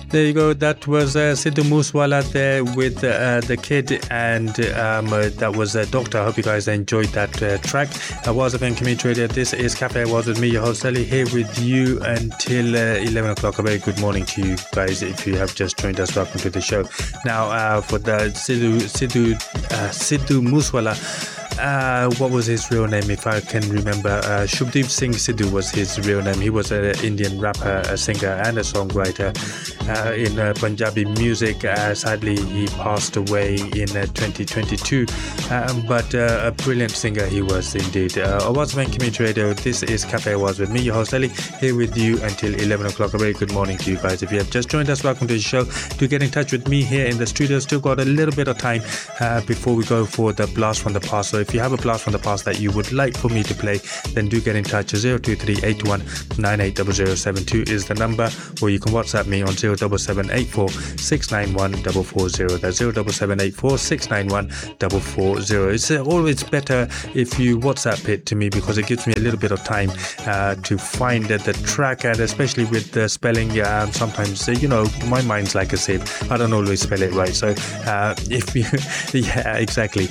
There you go. That was Sidhu Moosewala there with the kid, and that was Doctor. I hope you guys enjoyed that track. Was FM Community Radio. This is Cafe Awards with me, your host Ali, here with you until 11 o'clock. A very good morning to you guys. If you have just joined us, welcome to the show. Now, for the Sidhu Moosewala. What was his real name, if I can remember? Shubdeep Singh Sidhu was his real name. He was an Indian rapper, a singer and a songwriter in Punjabi music. Sadly, he passed away in 2022, but a brilliant singer he was indeed. Awards FM Community Radio. This is Cafe Awards with me, your host Ali, here with you until 11 o'clock. A very good morning to you guys. If you have just joined us, welcome to the show. Do get in touch with me here in the studio. Still got a little bit of time before we go for the blast from the past. So if you have a blast from the past that you would like for me to play, then do get in touch. 02381980072 is the number, or you can WhatsApp me on 07784 691 440. That's 07784 691 440. It's always better if you WhatsApp it to me, because it gives me a little bit of time to find the track, and especially with the spelling, sometimes my mind's like a sieve. I don't always spell it right, so if you yeah, exactly.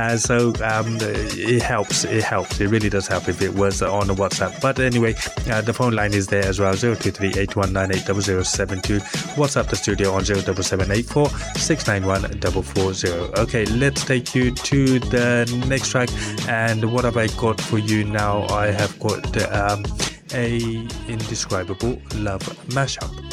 It helps. It really does help if it was on the WhatsApp. But anyway, the phone line is there as well, 02381980072. WhatsApp the studio on 07784 691 440. Okay, let's take you to the next track. And what have I got for you now? I have got a Indescribable Love mashup.